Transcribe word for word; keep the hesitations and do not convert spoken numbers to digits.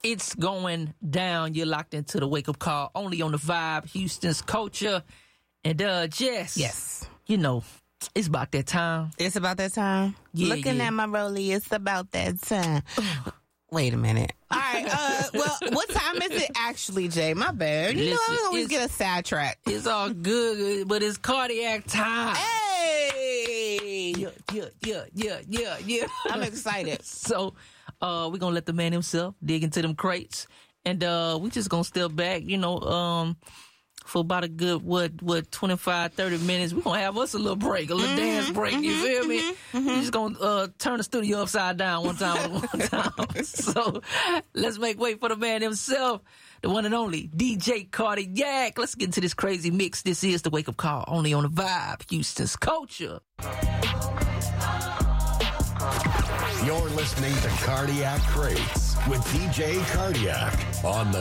It's going down. You're locked into the Wake Up Call, only on the Vibe, Houston's culture. And, uh, Jess. Yes. You know, it's about that time. It's about that time? Yeah, Looking yeah. at my rollie, it's about that time. Wait a minute. All right. Uh, well, what time is it actually, Jay? My bad. You Listen, know, I always it's- get a sidetrack. It's all good, but it's cardiac time. Hey! Yeah, yeah, yeah, yeah, yeah, yeah. I'm excited. So, uh, we're gonna let the man himself dig into them crates. And, uh, we just gonna step back, you know, um, for about a good, what, what, twenty-five, thirty minutes. We're gonna have us a little break, a little mm-hmm, dance break, mm-hmm, you feel me? Mm-hmm, mm-hmm. We're just gonna, uh, turn the studio upside down one time, one time. So, let's make way for the man himself, the one and only D J Cardiac. Let's get into this crazy mix. This is the Wake Up Call, only on the Vibe, Houston's culture. You're listening to Cardiac Crates with D J Cardiac on the